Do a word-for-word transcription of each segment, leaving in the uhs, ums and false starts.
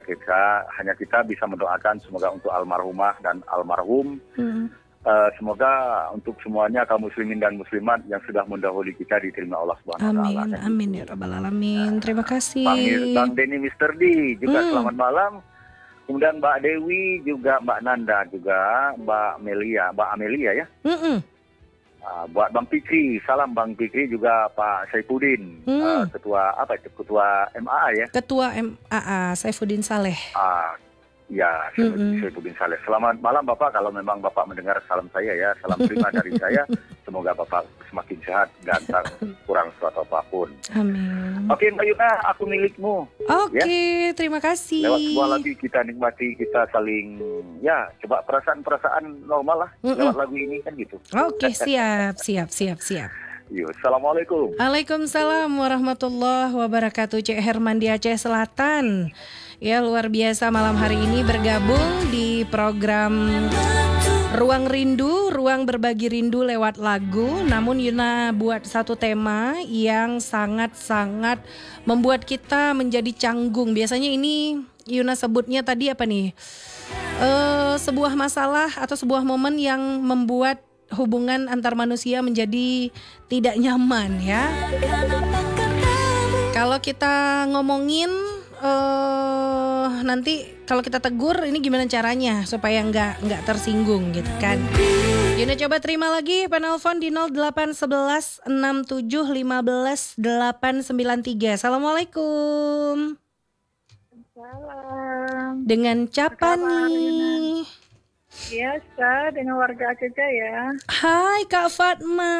kita hanya kita bisa mendoakan semoga untuk almarhumah dan almarhum. Hmm. Uh, semoga untuk semuanya kaum muslimin dan muslimat yang sudah mendahului kita diterima Allah Subhanahu wa taala. Amin, amin ya rabbal alamin. Terima kasih. Bang, Bang Denny Mister D juga hmm. selamat malam. Kemudian Mbak Dewi juga, Mbak Nanda juga, Mbak Melia, Mbak Amelia ya. Uh, buat Bang Fikri, salam Bang Fikri juga Pak Saifuddin, hmm. uh, ketua apa itu? Ketua M A A ya? Ketua M A A Saifuddin Saleh. Uh, Ya, Saifuddin Saleh. Selamat malam Bapak, kalau memang Bapak mendengar salam saya ya, salam terima dari saya. Semoga Bapak semakin sehat dan tak kurang suatu apapun. Amin. Oke Mbak Yuna, aku milikmu. Oke, ya. Terima kasih. Lewat sebuah lagu kita nikmati, kita saling, ya coba perasaan-perasaan normal lah. Mm-mm. Lewat lagu ini kan gitu. Oke, siap, siap, siap, siap. Yuk, Assalamualaikum. Waalaikumsalam warahmatullahi wabarakatuh. Cek Herman di Aceh Selatan. Ya, luar biasa malam hari ini bergabung di program Ruang Rindu, Ruang Berbagi Rindu lewat lagu. Namun Yuna buat satu tema yang sangat-sangat membuat kita menjadi canggung. Biasanya ini Yuna sebutnya tadi apa nih? Uh, sebuah masalah atau sebuah momen yang membuat hubungan antar manusia menjadi tidak nyaman ya. Kalau kita ngomongin uh, nanti kalau kita tegur ini gimana caranya supaya nggak nggak tersinggung gitu kan. Yuna coba terima lagi penelpon di nol delapan satu satu enam tujuh lima delapan sembilan tiga. Assalamualaikum. Salam. Dengan siapa nih? Biasa dengan warga Aceh ya. Hai Kak Fatma.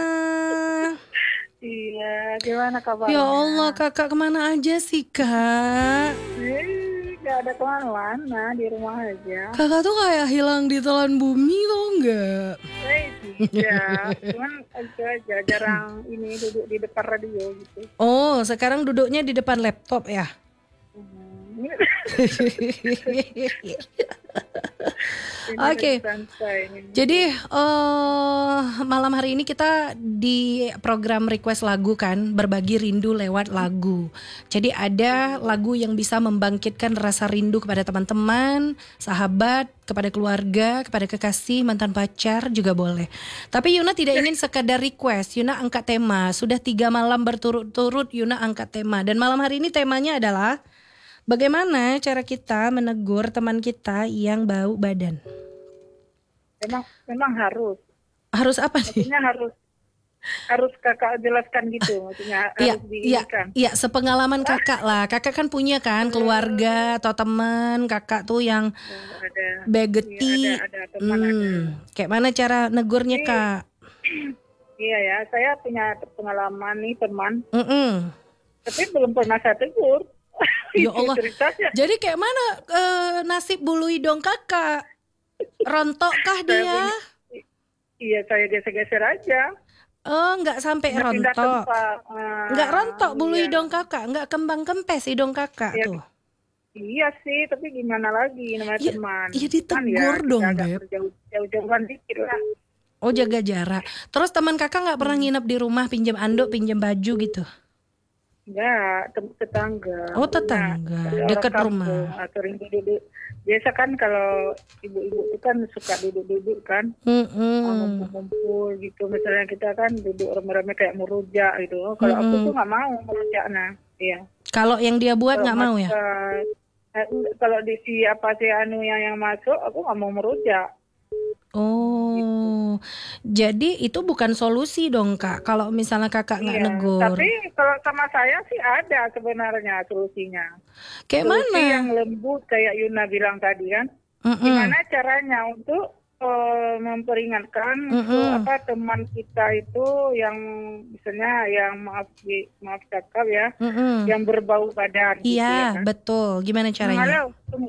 Iya, gimana kabarnya? Ya Allah, kakak kemana aja sih kak? Eh, gak ada kemana-mana, di rumah aja. Kakak tuh kayak hilang di telan bumi tau gak? Eh, tidak, cuman itu aja, jarang ini duduk di depan radio gitu. Oh, sekarang duduknya di depan laptop ya? Oke, okay. Jadi uh, malam hari ini kita di program request lagu kan, berbagi rindu lewat lagu. Jadi ada lagu yang bisa membangkitkan rasa rindu kepada teman-teman, sahabat, kepada keluarga, kepada kekasih, mantan pacar juga boleh. Tapi Yuna tidak ingin sekadar request, Yuna angkat tema. Sudah tiga malam berturut-turut Yuna angkat tema. Dan malam hari ini temanya adalah bagaimana cara kita menegur teman kita yang bau badan? Memang, memang harus. Harus apa nih? Maksudnya harus harus kakak jelaskan gitu, maksudnya ya, harus diingatkan. Iya, ya, sepengalaman kakak lah. Kakak kan punya kan keluarga atau teman kakak tuh yang ada, begeti. Ya, ada, ada teman hmm, ada. Kayak mana cara negurnya Ini, kak? Iya ya, saya punya pengalaman nih teman. Mm-mm. Tapi belum pernah saya tegur. Ya Allah. Jadi kayak mana uh, nasib bulu hidung kakak? Rontokkah dia? Punya, iya, saya geser-geser aja. Oh, nggak sampai rontok. Uh, nggak rontok bulu iya. hidung kakak, nggak kembang kempes hidung kakak iya, tuh. Iya sih, tapi gimana lagi namanya ya, teman. Iya ditegur kan ya, dong, Beb. Jauh-jauhan dikit lah. Oh, jaga jarak. Terus teman kakak nggak pernah nginep di rumah, pinjam anduk, pinjam baju gitu? Enggak, tetangga. Oh, tetangga, nah, dekat rumah. Sering duduk. Biasa kan kalau ibu-ibu itu kan suka duduk-duduk kan, mm-hmm. ngumpul-ngumpul gitu. Misalnya kita kan duduk rame-rame kayak merujak gitu. Kalau mm-hmm. aku tuh nggak mau merujak, nah, iya. Kalau yang dia buat nggak mau ya? Eh, kalau di si apa sih anu yang yang masuk, aku nggak mau merujak. Oh, gitu. Jadi itu bukan solusi dong kak. Kalau misalnya kakak nggak iya, negur. Tapi kalau sama saya sih ada sebenarnya solusinya. Kayak Solusi mana? Yang lembut kayak Yuna bilang tadi kan. Mm-mm. Gimana caranya untuk uh, memperingatkan untuk apa teman kita itu yang misalnya yang maaf maaf cakap ya, Mm-mm. yang berbau badan. Iya gitu ya, kan? Betul. Gimana caranya? Halo, tunggu.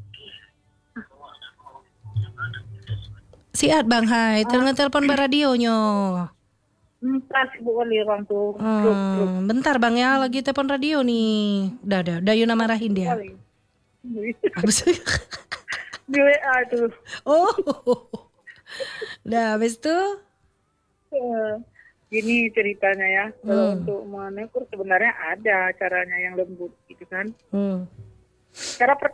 Siat Bang Hai, telepon telepon bar radionyo. Entah sibuk kali orang tuh. Hmm, bentar Bang ya, lagi telepon radio nih. Udah, udah, udah Yuna marahin dia. Habis di W A tuh. Oh, udah habis itu? Gini ceritanya ya, kalau hmm. untuk menegur sebenarnya ada caranya yang lembut gitu kan. Hmm. Cara